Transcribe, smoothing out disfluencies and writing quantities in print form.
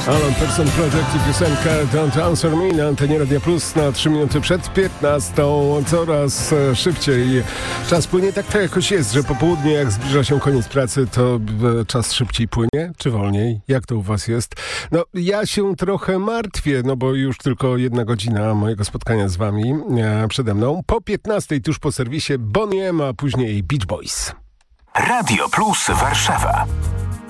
Alan Person Project i piosenka Don't Answer Me na antenie Radia Plus na 3 minuty przed 15. Coraz szybciej czas płynie. Tak to jakoś jest, że po południu, jak zbliża się koniec pracy, to czas szybciej płynie, czy wolniej? Jak to u was jest? No, ja się trochę martwię, no bo już tylko 1 godzina mojego spotkania z wami przede mną. Po 15 tuż po serwisie Bonnie M, a później Beach Boys. Radio Plus Warszawa.